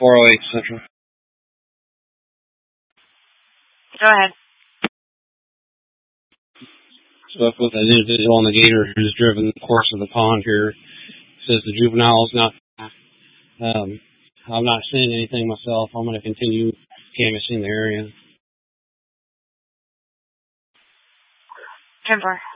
408 Central. Go ahead. Stuff with an individual on the gator who's driven the course of the pond here. Says the juvenile's not. I'm not seeing anything myself. I'm going to continue canvassing the area. 10-4.